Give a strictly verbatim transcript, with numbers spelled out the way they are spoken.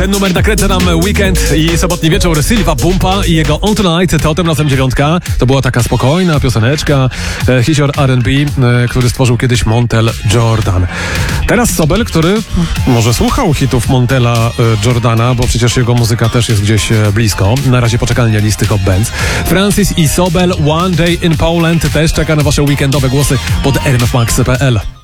Ten numer nakręca nam weekend i sobotni wieczór. Silva Bumpa i jego On Tonight, to tym razem dziewiątka. To była taka spokojna pioseneczka, e, hicior R and B, e, który stworzył kiedyś Montel Jordan. Teraz Sobel, który może słuchał hitów Montela e, Jordana, bo przecież jego muzyka też jest gdzieś e, blisko. Na razie poczekalnia listy Hot Bands. Francis i Sobel, One Day in Poland też czeka na wasze weekendowe głosy pod r m f max kropka p l.